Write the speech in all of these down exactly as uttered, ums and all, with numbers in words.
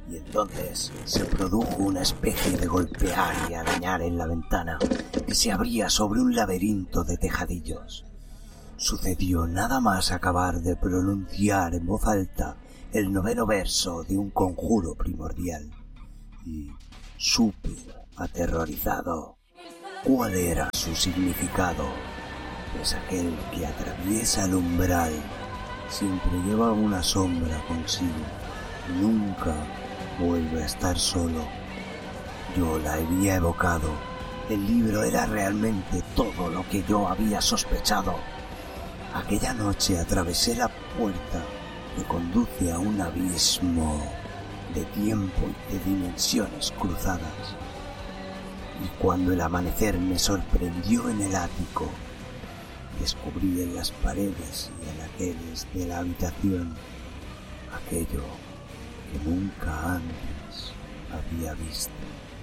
Y entonces se produjo una especie de golpear y arañar en la ventana que se abría sobre un laberinto de tejadillos. Sucedió nada más acabar de pronunciar en voz alta el noveno verso de un conjuro primordial, y supe, aterrorizado, cuál era su significado. Pues aquel que atraviesa el umbral siempre lleva una sombra consigo, nunca vuelve a estar solo. Yo la había evocado. El libro era realmente todo lo que yo había sospechado. Aquella noche atravesé la puerta que conduce a un abismo de tiempo y de dimensiones cruzadas. Y cuando el amanecer me sorprendió en el ático, descubrí en las paredes y anaqueles de la habitación aquello que nunca antes había visto.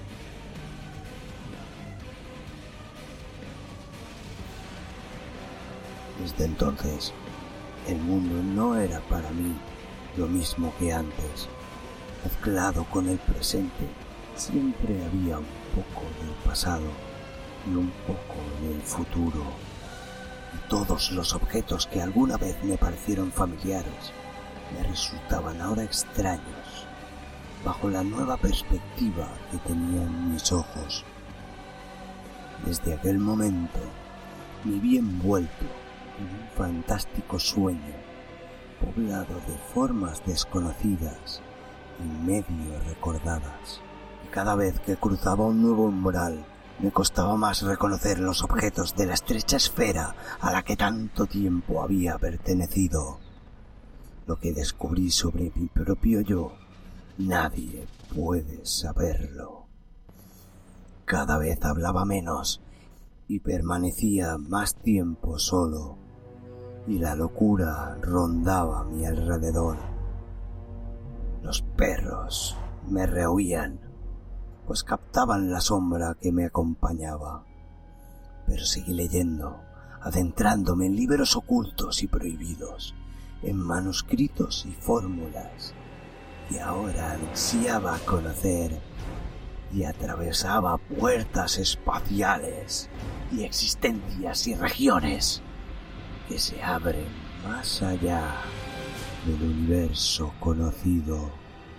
Desde entonces, el mundo no era para mí lo mismo que antes. Mezclado con el presente, siempre había un poco del pasado y un poco del futuro. Y todos los objetos que alguna vez me parecieron familiares me resultaban ahora extraños, bajo la nueva perspectiva que tenían mis ojos. Desde aquel momento me vi envuelto en un fantástico sueño, poblado de formas desconocidas y medio recordadas. Y cada vez que cruzaba un nuevo umbral, me costaba más reconocer los objetos de la estrecha esfera a la que tanto tiempo había pertenecido. Lo que descubrí sobre mi propio yo, nadie puede saberlo. Cada vez hablaba menos y permanecía más tiempo solo, y la locura rondaba a mi alrededor. Los perros me rehuían, pues captaban la sombra que me acompañaba. Pero seguí leyendo, adentrándome en libros ocultos y prohibidos, en manuscritos y fórmulas que ahora ansiaba conocer, y atravesaba puertas espaciales y existencias y regiones que se abren más allá del universo conocido.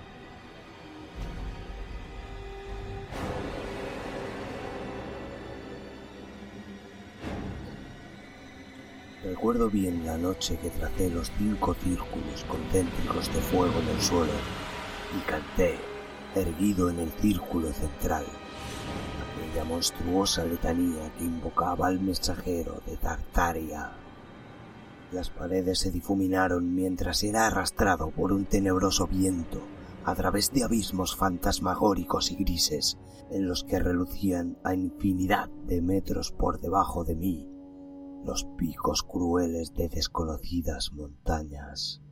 Recuerdo bien la noche que tracé los cinco círculos concéntricos de fuego en el suelo y canté, erguido en el círculo central, aquella monstruosa letanía que invocaba al mensajero de Tartaria. Las paredes se difuminaron mientras era arrastrado por un tenebroso viento a través de abismos fantasmagóricos y grises en los que relucían a infinidad de metros por debajo de mí los picos crueles de desconocidas montañas.